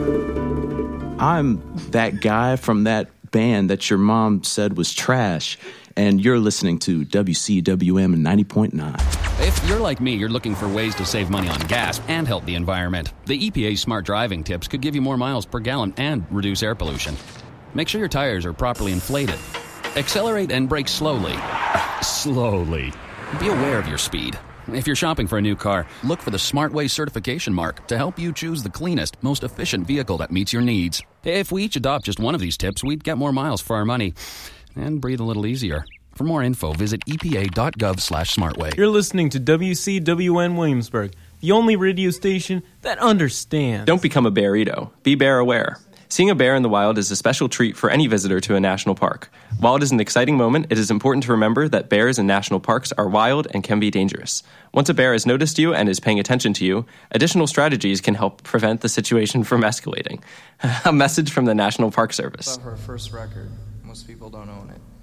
I'm that guy from that band that your mom said was trash, and you're listening to WCWM 90.9. If you're like me, you're looking for ways to save money on gas and help the environment. The EPA's smart driving tips could give you more miles per gallon and reduce air pollution. Make sure your tires are properly inflated. Accelerate and brake slowly. Slowly. Be aware of your speed. If you're shopping for a new car, look for the SmartWay certification mark to help you choose the cleanest, most efficient vehicle that meets your needs. If we each adopt just one of these tips, we'd get more miles for our money and breathe a little easier. For more info, visit epa.gov/smartway. You're listening to WCWN Williamsburg, the only radio station that understands. Don't become a bearito. Be bear aware. Seeing a bear in the wild is a special treat for any visitor to a national park. While it is an exciting moment, it is important to remember that bears in national parks are wild and can be dangerous. Once a bear has noticed you and is paying attention to you, additional strategies can help prevent the situation from escalating. A message from the National Park Service. Her first record. Most people don't own it.